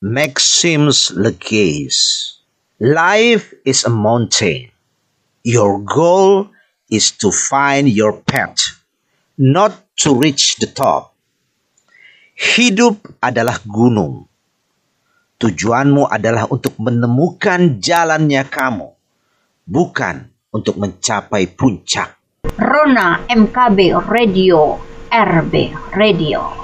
Maxims Legace. Life is a mountain. Your goal is to find your path, not to reach the top. Hidup adalah gunung. Tujuanmu adalah untuk menemukan jalannya kamu, bukan untuk mencapai puncak. Rona MKB Radio, RB Radio.